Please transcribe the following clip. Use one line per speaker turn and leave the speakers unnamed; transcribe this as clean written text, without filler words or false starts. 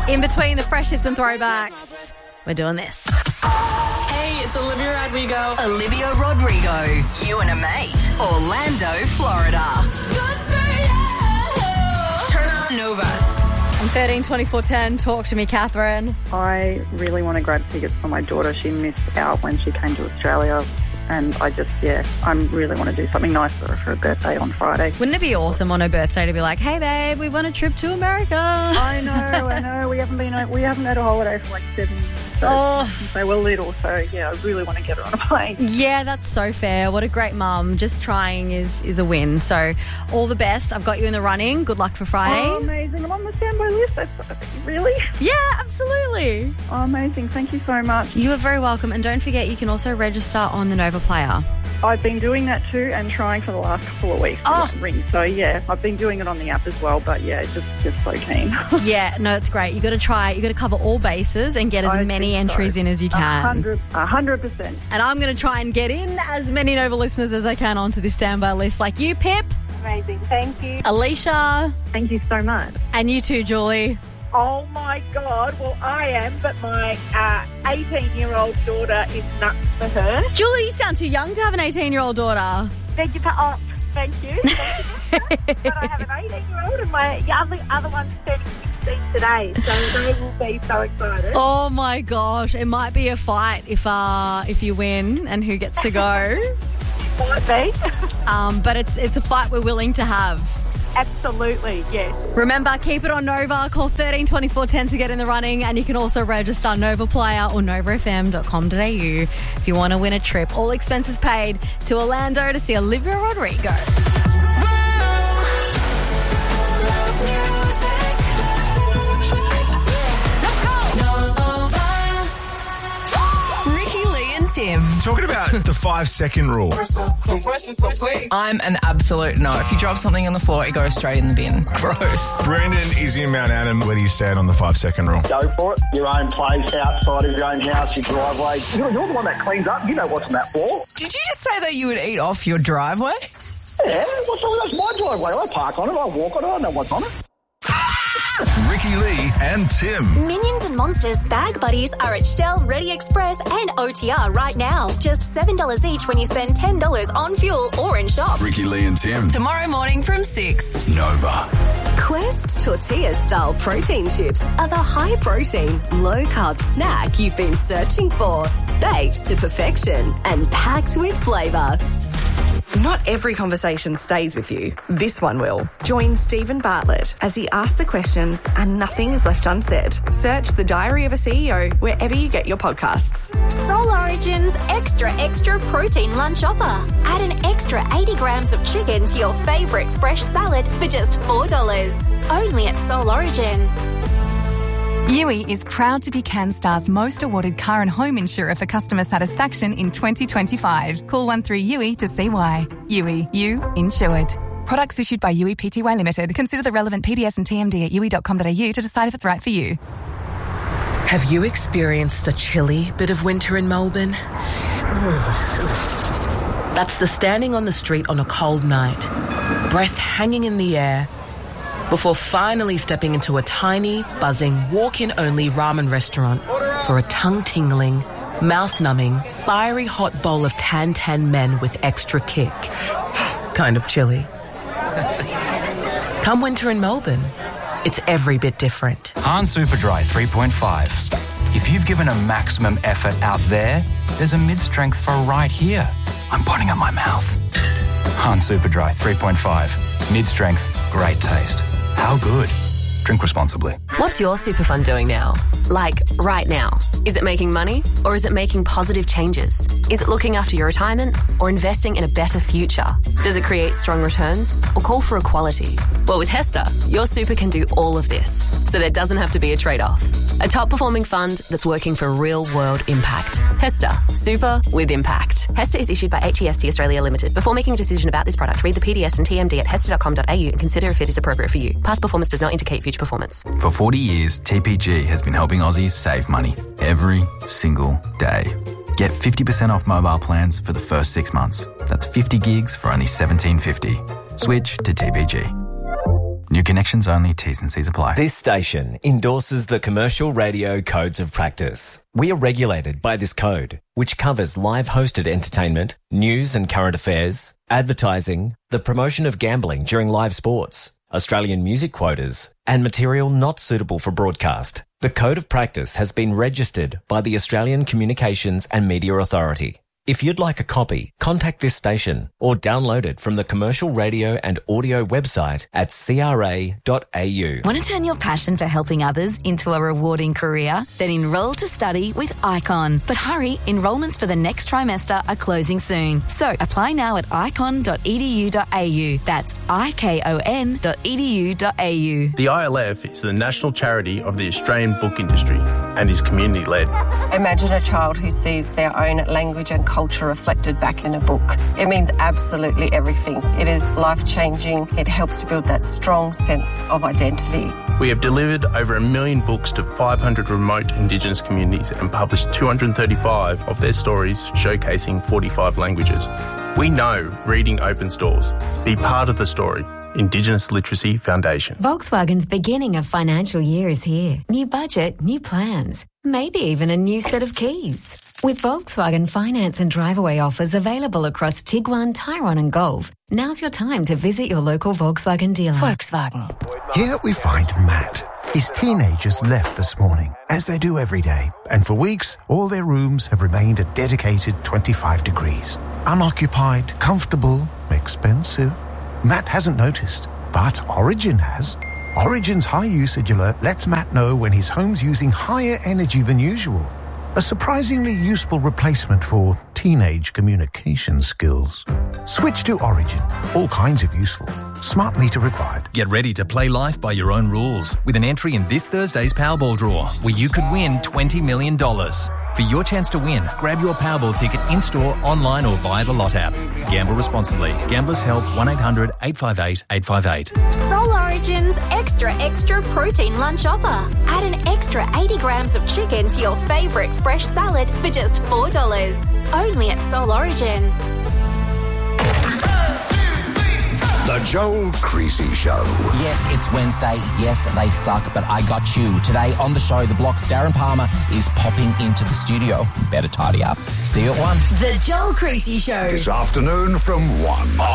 In between the fresh hits and throwbacks, we're doing this.
Hey, it's Olivia Rodrigo.
Olivia Rodrigo. You and a mate. Orlando, Florida. Turn up Nova.
On 13-24-10, talk to me, Catherine.
I really want to grab tickets for my daughter. She missed out when she came to Australia. And I really want to do something nice for her birthday on Friday.
Wouldn't it be awesome on her birthday to be like, hey, babe, we want a trip to America?
I know. We haven't had a holiday for like 7 years. Since they were little. So, yeah, I really want to get her on a plane.
Yeah, that's so fair. What a great mum. Just trying is a win. So, all the best. I've got you in the running. Good luck for Friday.
Oh, amazing. I'm on the standby list. Really?
Yeah, absolutely.
Oh, amazing. Thank you so much.
You are very welcome. And don't forget, you can also register on the Nova Player.
I've been doing that too and trying for the last couple of weeks to ring. So, yeah, I've been doing it on the app as well. But, yeah, just so keen.
Yeah, no, it's great. You got to try. You got to cover all bases and get as many entries in as you can.
100%.
And I'm going to try and get in as many Nova listeners as I can onto this standby list, like you, Pip.
Amazing. Thank you.
Alicia.
Thank you so much.
And you too, Julie.
Oh, my God. Well, I am, but my 18-year-old daughter is nuts for her.
Julie, you sound too young to have an 18-year-old daughter.
Thank you. Thank you. But I have an 18-year-old and my other one's turning 16 today, so they will be so excited.
Oh, my gosh. It might be a fight if you win and who gets to go.
Might be.
But it's a fight we're willing to have.
Absolutely, yes.
Remember, keep it on Nova. Call 13-24-10 to get in the running, and you can also register Nova Player or novafm.com.au if you want to win a trip. All expenses paid to Orlando to see Olivia Rodrigo.
Tim.
Talking about the 5-second rule.
I'm an absolute no. If you drop something on the floor, it goes straight in the bin. Gross.
Brandon is in Mount Adam. Where do you stand on the 5-second rule?
Go for it. Your own place, outside of your own house, your driveway. You're the one that cleans up. You know what's on that floor.
Did you just say that you would eat off your driveway?
Yeah, that's my driveway. I park on it. I walk on it. I know what's on it.
Ricky Lee and Tim.
Minions and Monsters Bag Buddies are at Shell, Ready Express and OTR right now. Just $7 each when you spend $10 on fuel or in shop.
Ricky Lee and Tim.
Tomorrow morning from 6.
Nova.
Quest Tortilla-style protein chips are the high-protein, low-carb snack you've been searching for. Baked to perfection and packed with flavour.
Not every conversation stays with you. This one will. Join Stephen Bartlett as he asks the questions and nothing is left unsaid. Search The Diary of a CEO wherever you get your podcasts.
Soul Origin's extra protein lunch offer. Add an extra 80 grams of chicken to your favourite fresh salad for just $4. Only at Soul Origin.
Yui is proud to be CanStar's most awarded car and home insurer for customer satisfaction in 2025. Call 13-YUI to see why. Yui, you insured. Products issued by Yui Pty Limited. Consider the relevant PDS and TMD at yui.com.au to decide if it's right for you.
Have you experienced the chilly bit of winter in Melbourne? That's the standing on the street on a cold night, breath hanging in the air, before finally stepping into a tiny, buzzing, walk-in-only ramen restaurant for a tongue-tingling, mouth-numbing, fiery hot bowl of tan men with extra kick. Kind of chilly. Come winter in Melbourne, it's every bit different.
Hahn Superdry 3.5. If you've given a maximum effort out there's a mid-strength for right here. I'm putting up my mouth. Hahn Superdry 3.5. Mid-strength, great taste. How good? Drink responsibly.
What's your super fund doing now? Like, right now? Is it making money or is it making positive changes? Is it looking after your retirement or investing in a better future? Does it create strong returns or call for equality? Well, with Hester, your super can do all of this, so there doesn't have to be a trade-off. A top-performing fund that's working for real-world impact. Hester, super with impact. Hester is issued by HEST Australia Limited. Before making a decision about this product, read the PDS and TMD at hester.com.au and consider if it is appropriate for you. Past performance does not indicate future performance.
For 40 years, TPG has been helping Aussies save money every single day. Get 50% off mobile plans for the first 6 months. That's 50 gigs for only $17.50. Switch to TPG. New connections only. T's and C's apply.
This station endorses the Commercial Radio Codes of Practice. We are regulated by this code, which covers live hosted entertainment, news and current affairs, advertising, the promotion of gambling during live sports, Australian music quotas, and material not suitable for broadcast. The Code of Practice has been registered by the Australian Communications and Media Authority. If you'd like a copy, contact this station or download it from the Commercial Radio and Audio website at cra.au.
Want to turn your passion for helping others into a rewarding career? Then enrol to study with ICON. But hurry, enrolments for the next trimester are closing soon. So apply now at icon.edu.au. That's icon.edu.au.
The ILF is the national charity of the Australian book industry and is community-led.
Imagine a child who sees their own language and culture reflected back in a book. It means absolutely everything. It is life-changing. It helps to build that strong sense of identity.
We have delivered over 1 million books to 500 remote Indigenous communities and published 235 of their stories showcasing 45 languages. We know reading opens doors. Be part of the story. Indigenous Literacy Foundation.
Volkswagen's beginning of financial year is here. New budget, new plans, maybe even a new set of keys. With Volkswagen finance and drive-away offers available across Tiguan, Tyrone and Golf, now's your time to visit your local Volkswagen dealer.
Volkswagen.
Here we find Matt. His teenagers left this morning, as they do every day, and for weeks, all their rooms have remained a dedicated 25 degrees. Unoccupied, comfortable, expensive. Matt hasn't noticed, but Origin has. Origin's high usage alert lets Matt know when his home's using higher energy than usual. A surprisingly useful replacement for teenage communication skills. Switch to Origin. All kinds of useful. Smart meter required.
Get ready to play life by your own rules with an entry in this Thursday's Powerball draw, where you could win $20 million. For your chance to win, grab your Powerball ticket in-store, online or via the Lot app. Gamble responsibly. Gamblers Help 1-800-858-858.
Soul Origin's extra protein lunch offer. Add an extra 80 grams of chicken to your favourite fresh salad for just $4. Only at Soul Origin.
The Joel Creasy Show.
Yes, it's Wednesday. Yes, they suck, but I got you. Today on the show, the Block's Darren Palmer is popping into the studio. Better tidy up. See you at 1.
The Joel Creasy Show.
This afternoon from 1.